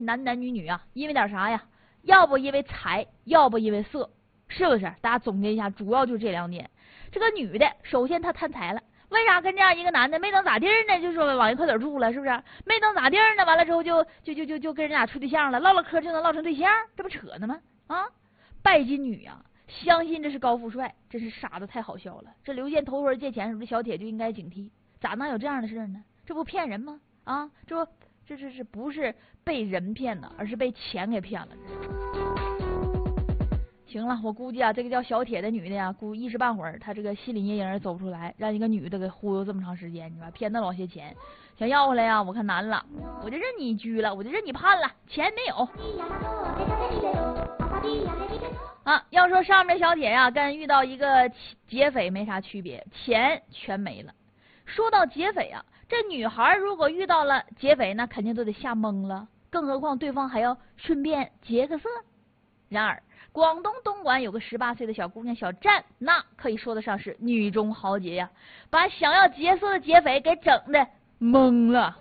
男女啊，因为点啥呀？要不因为财，要不因为色，是不是？大家总结一下，主要就这2点。这个女的，首先她贪财了，为啥跟这样一个男的没等咋地呢，就说往一块点住了，是不是？没等咋地呢，完了之后就跟人俩处对象了，唠唠嗑就能唠成对象，这不扯呢吗？啊，拜金女啊，相信这是高富帅，真是傻的太好笑了。这刘健头回借钱时候，这小铁就应该警惕，咋能有这样的事呢？这不骗人吗？啊，这不是被人骗的，而是被钱给骗了。行了，我估计啊，这个叫小铁的女的呀，估一时半会儿她这个心理阴影走不出来，让一个女的给忽悠这么长时间，你说骗那老些钱，想要回来呀，我看难了，我就认你拘了，我就认你判了，钱没有。啊，要说上面小铁呀，跟遇到一个劫匪没啥区别，钱全没了。说到劫匪啊，这女孩如果遇到了劫匪，那肯定都得吓懵了，更何况对方还要顺便劫个色。然而广东东莞有个18岁的小姑娘小战，那可以说得上是女中豪杰呀，把想要劫色的劫匪给整的懵了。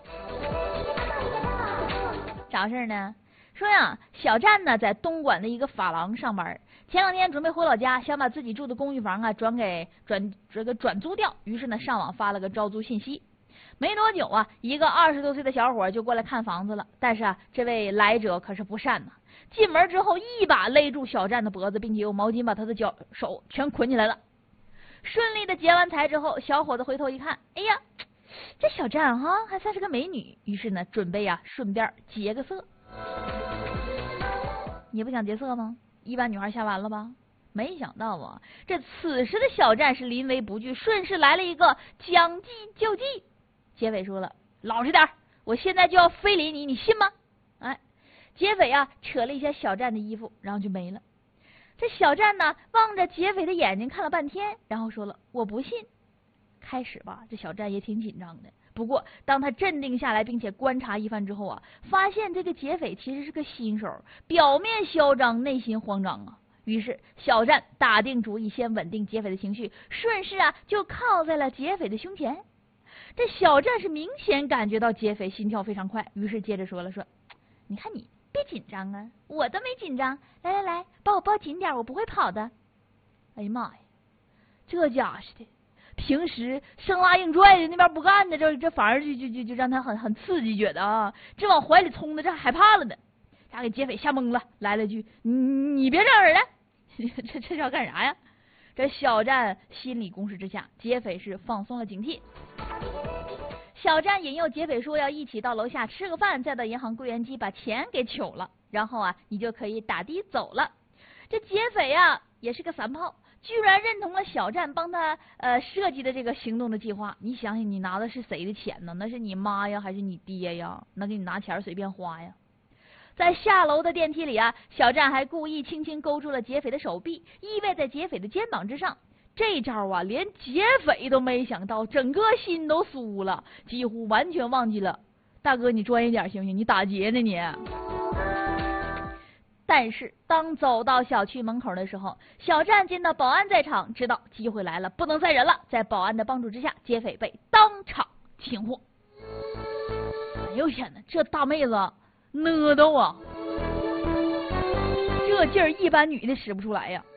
啥事呢？说呀，小战呢在东莞的一个发廊上班，前2天准备回老家，想把自己住的公寓房啊转租掉，于是呢上网发了个招租信息。没多久啊，一个20多岁的小伙就过来看房子了，但是啊，这位来者可是不善呐。进门之后，一把勒住小战的脖子，并且用毛巾把他的手全捆起来了。顺利的劫完财之后，小伙子回头一看，哎呀，这小战哈还算是个美女，于是呢准备啊顺便劫个色。你不想劫色吗？一般女孩下完了吧？没想到啊，这此时的小战是临危不惧，顺势来了一个将计就计。劫匪说了，老实点，我现在就要非礼你，你信吗？哎，劫匪啊扯了一下小战的衣服，然后就没了。这小战呢望着劫匪的眼睛看了半天，然后说了，我不信。开始吧，这小战也挺紧张的，不过当他镇定下来并且观察一番之后啊，发现这个劫匪其实是个新手，表面嚣张内心慌张啊。于是小战打定主意先稳定劫匪的情绪，顺势啊就靠在了劫匪的胸前。这小战是明显感觉到劫匪心跳非常快，于是接着说了，说你看你别紧张啊，我都没紧张，来把我抱紧点，我不会跑的。哎呀妈呀，这家伙的平时生拉硬拽的那边不干的，这反而就让他很刺激，觉得啊这往怀里冲的，这还害怕了呢。他给劫匪吓懵了，来了句你别嚷嚷了这是要干啥呀？这小战心理攻势之下，劫匪是放松了警惕。小战引诱劫匪说要一起到楼下吃个饭，再到银行柜员机把钱给取了，然后啊你就可以打的走了。这劫匪啊也是个三炮，居然认同了小战帮他设计的这个行动的计划。你想想，你拿的是谁的钱呢？那是你妈呀还是你爹呀？那给你拿钱随便花呀。在下楼的电梯里啊，小战还故意轻轻勾住了劫匪的手臂，依偎在劫匪的肩膀之上。这招啊，连劫匪都没想到，整个心都酥了，几乎完全忘记了。大哥，你专业点行不行？你打劫呢你？但是当走到小区门口的时候，小战见到保安在场，知道机会来了，不能再忍了。在保安的帮助之下，劫匪被当场擒获。哎呦天哪，这大妹子呢都啊，这劲儿一般女的使不出来呀。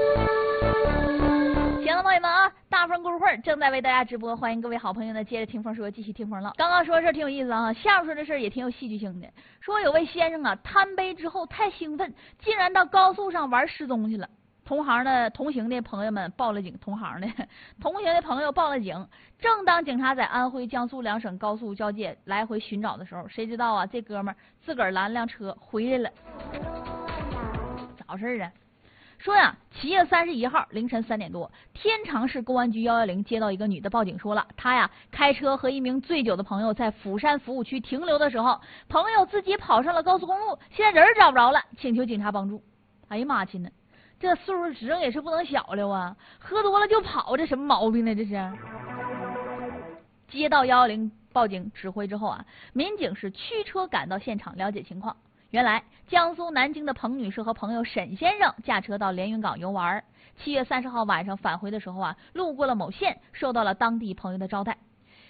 行了，朋友们啊，大风故事会正在为大家直播，欢迎各位好朋友呢接着听风说，继续听风唠。刚刚说的事挺有意思啊，下面说的事也挺有戏剧性的。说有位先生啊，贪杯之后太兴奋，竟然到高速上玩失踪去了。同行的朋友们报了警，同行的朋友报了警。正当警察在安徽、江苏2省高速交界来回寻找的时候，谁知道啊，这哥们儿自个儿拦辆车回来了。咋回事啊？说呀，7月31号凌晨3点多，天长市公安局110接到一个女的报警，说了她呀开车和一名醉酒的朋友在釜山服务区停留的时候，朋友自己跑上了高速公路，现在人找不着了，请求警察帮助。哎呀妈亲呢，这岁数指定也是不能小了啊，喝多了就跑，这什么毛病呢？这是。接到110报警指挥之后啊，民警是驱车赶到现场了解情况。原来江苏南京的彭女士和朋友沈先生驾车到连云港游玩，7月30号晚上返回的时候啊，路过了某县，受到了当地朋友的招待。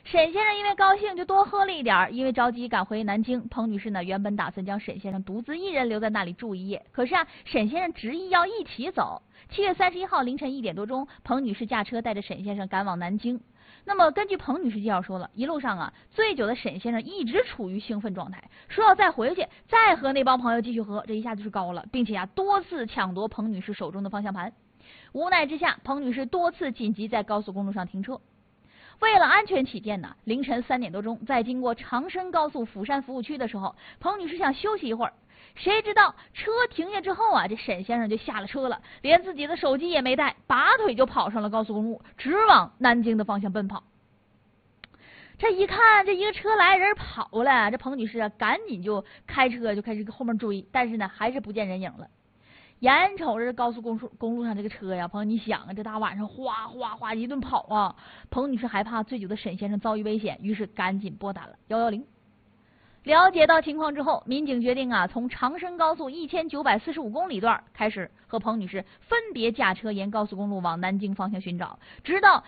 沈先生因为高兴就多喝了一点，因为着急赶回南京，彭女士呢原本打算将沈先生独自一人留在那里住一夜，可是沈先生执意要一起走。7月31号凌晨1点多钟，彭女士驾车带着沈先生赶往南京。那么根据彭女士介绍说了，一路上醉酒的沈先生一直处于兴奋状态，说要再回去再和那帮朋友继续喝，这一下就是高了，并且多次抢夺彭女士手中的方向盘。无奈之下，彭女士多次紧急在高速公路上停车。为了安全起见呢，凌晨3点多钟，在经过长深高速釜山服务区的时候，彭女士想休息一会儿，谁知道车停下之后这沈先生就下了车了，连自己的手机也没带，拔腿就跑上了高速公路，直往南京的方向奔跑。这一看这一个车来人跑了，这彭女士赶紧就开车就开始后面追，但是呢还是不见人影了。眼瞅着高速公路上这个车呀，朋友你想这大晚上哗哗哗一顿跑彭女士害怕醉酒的沈先生遭遇危险，于是赶紧拨打了110。了解到情况之后，民警决定从长深高速1945公里段开始和彭女士分别驾车沿高速公路往南京方向寻找，直到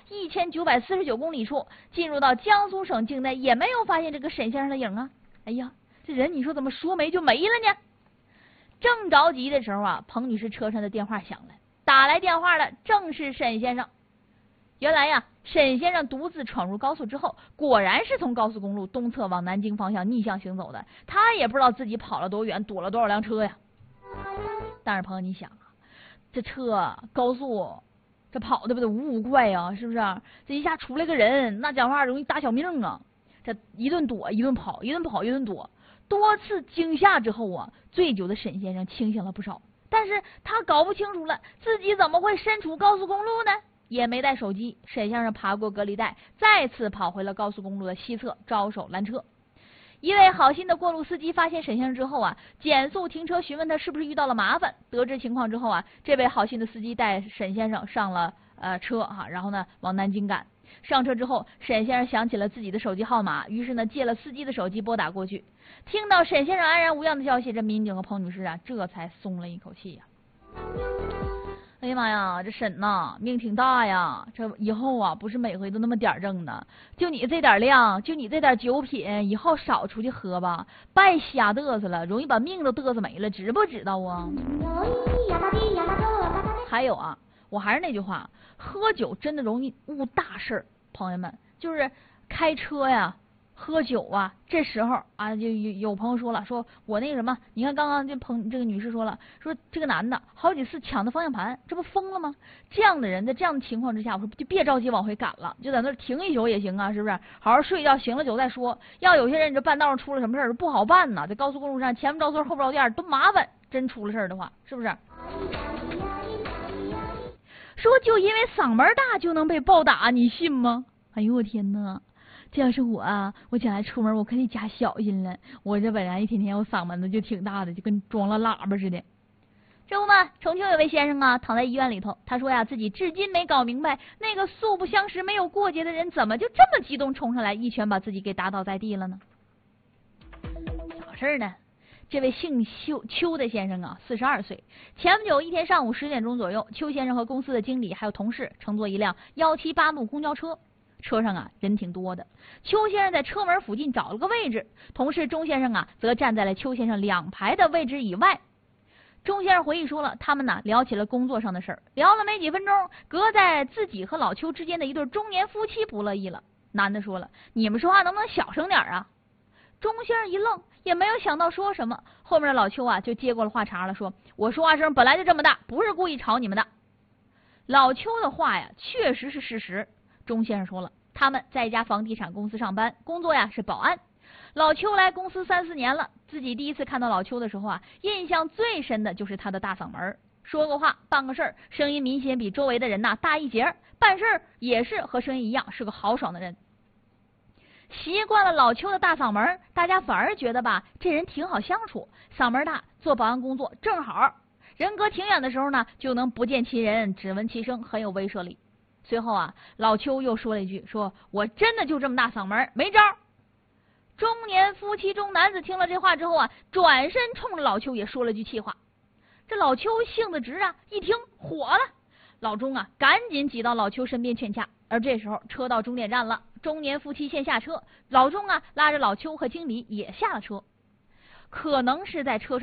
1949公里处进入到江苏省境内，也没有发现这个沈先生的影哎呀，这人你说怎么说没就没了呢？正着急的时候彭女士车上的电话响了，打来电话的正是沈先生。原来沈先生独自闯入高速之后，果然是从高速公路东侧往南京方向逆向行走的，他也不知道自己跑了多远，躲了多少辆车呀。但是朋友你想这车高速这跑的不得五快是不是这一下出来个人，那讲话容易搭小命这一顿躲一顿跑，一顿跑一顿躲，多次惊吓之后醉酒的沈先生清醒了不少，但是他搞不清楚了自己怎么会身处高速公路呢，也没带手机。沈先生爬过隔离带，再次跑回了高速公路的西侧，招手拦车。一位好心的过路司机发现沈先生之后减速停车，询问他是不是遇到了麻烦。得知情况之后这位好心的司机带沈先生上了车然后呢往南京赶。上车之后，沈先生想起了自己的手机号码，于是呢借了司机的手机拨打过去。听到沈先生安然无恙的消息，这民警和彭女士这才松了一口气哎呀妈呀，这沈命挺大呀，这以后不是每回都那么点挣的，就你这点量，就你这点酒品，以后少出去喝吧，别瞎嘚瑟了，容易把命都嘚瑟没了，知不知道还有我还是那句话，喝酒真的容易误大事，朋友们，就是开车喝酒这时候就有朋友说了，说我那个什么，你看刚刚这个女士说了，说这个男的好几次抢的方向盘，这不疯了吗？这样的人在这样的情况之下，我说就别着急往回赶了，就在那停一宿也行是不是？好好睡觉，醒了酒再说。要有些人这半道上出了什么事儿不好办在高速公路上前不着村后不着店多麻烦，真出了事儿的话，是不是？说就因为嗓门大就能被暴打，你信吗？哎呦我天哪！这要是我将来出门我可得加小心了。我这本来一天天我嗓门子就挺大的，就跟装了喇叭似的。这不嘛，重庆有位先生躺在医院里头，他说自己至今没搞明白，那个素不相识没有过节的人怎么就这么激动冲上来，一拳把自己给打倒在地了呢？咋回事呢？这位姓邱的先生42岁。前不久一天上午10点钟左右，邱先生和公司的经理还有同事乘坐一辆178路公交车。车上人挺多的，邱先生在车门附近找了个位置，同事钟先生则站在了邱先生2排的位置以外。钟先生回忆说了，他们聊起了工作上的事儿，聊了没几分钟，隔在自己和老邱之间的一对中年夫妻不乐意了。男的说了，你们说话能不能小声点钟先生一愣，也没有想到说什么。后面的老邱就接过了话茬了，说我说话声本来就这么大，不是故意吵你们的。老邱的话确实是事实。钟先生说了，他们在一家房地产公司上班，工作是保安。老邱来公司3、4年了，自己第一次看到老邱的时候印象最深的就是他的大嗓门，说个话办个事儿，声音明显比周围的人大一截，办事儿也是和声音一样，是个豪爽的人。习惯了老邱的大嗓门，大家反而觉得这人挺好相处，嗓门大，做保安工作正好，人隔挺远的时候就能不见其人只闻其声，很有威慑力。随后老邱又说了一句，说我真的就这么大嗓门，没招。中年夫妻中男子听了这话之后转身冲着老邱也说了句气话。这老邱性子直一听火了。老钟赶紧挤到老邱身边劝架， 而这时候车到终点站了，中年夫妻先下车，老钟啊拉着老邱和经理也下了车。可能是在车上